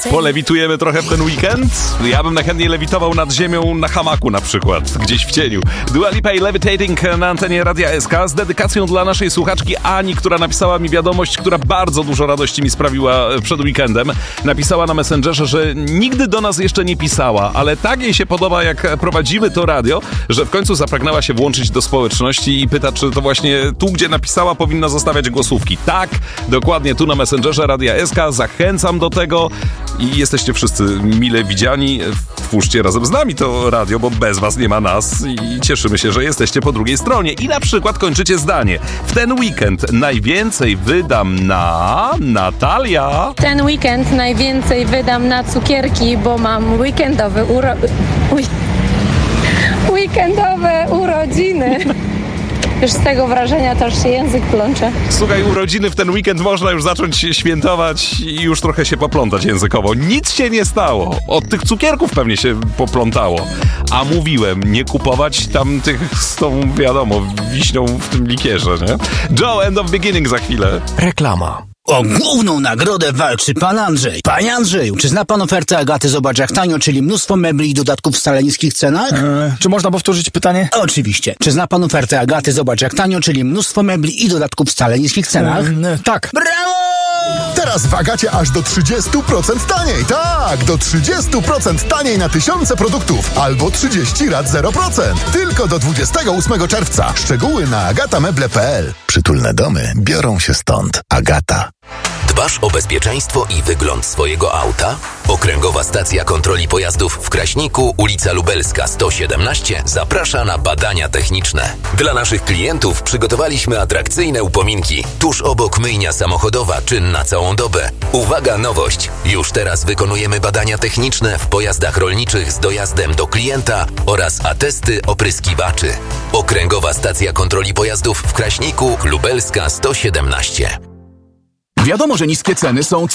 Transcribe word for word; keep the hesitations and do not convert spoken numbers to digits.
Polewitujemy trochę w ten weekend? Ja bym najchętniej lewitował nad ziemią na hamaku na przykład, gdzieś w cieniu. Dua Lipa i Levitating na antenie Radia S K z dedykacją dla naszej słuchaczki Ani, która napisała mi wiadomość, która bardzo dużo radości mi sprawiła przed weekendem. Napisała na Messengerze, że nigdy do nas jeszcze nie pisała, ale tak jej się podoba, jak prowadzimy to radio, że w końcu zapragnęła się włączyć do społeczności i pyta, czy to właśnie tu, gdzie napisała, powinna zostawiać głosówki. Tak, dokładnie tu na Messengerze Radia S K. Zachęcam do tego i jesteście wszyscy mile widziani. Twórzcie razem z nami to radio, bo bez was nie ma nas i cieszymy się, że jesteście po drugiej stronie. I na przykład kończycie zdanie. W ten weekend najwięcej wydam na... Natalia. Ten weekend najwięcej wydam na cukierki, bo mam weekendowe uro... weekendowe urodziny. Już z tego wrażenia to aż się język plącze. Słuchaj, urodziny w ten weekend można już zacząć świętować i już trochę się poplątać językowo. Nic się nie stało. Od tych cukierków pewnie się poplątało. A mówiłem, nie kupować tam tych z tą, wiadomo, wiśnią w tym likierze, nie? Joe, End of Beginning za chwilę. Reklama. O główną nagrodę walczy pan Andrzej. Panie Andrzeju, czy zna pan ofertę Agaty Zobacz jak tanio, czyli mnóstwo mebli i dodatków w wcale niskich cenach? Eee, czy można powtórzyć pytanie? Oczywiście. Czy zna pan ofertę Agaty Zobacz jak tanio, czyli mnóstwo mebli i dodatków w wcale niskich cenach? Eee, tak. Brawo! Teraz w Agacie aż do trzydzieści procent taniej. Tak, do trzydzieści procent taniej na tysiące produktów. Albo trzydzieści rat zero procent. Tylko do dwudziestego ósmego czerwca. Szczegóły na agatameble kropka p l. Przytulne domy biorą się stąd. Agata. Dbasz o bezpieczeństwo i wygląd swojego auta? Okręgowa Stacja Kontroli Pojazdów w Kraśniku, ulica Lubelska sto siedemnaście zaprasza na badania techniczne. Dla naszych klientów przygotowaliśmy atrakcyjne upominki. Tuż obok myjnia samochodowa, czynna całą dobę. Uwaga, nowość! Już teraz wykonujemy badania techniczne w pojazdach rolniczych z dojazdem do klienta oraz atesty opryskiwaczy. Okręgowa Stacja Kontroli Pojazdów w Kraśniku, Lubelska sto siedemnaście. Wiadomo, że niskie ceny są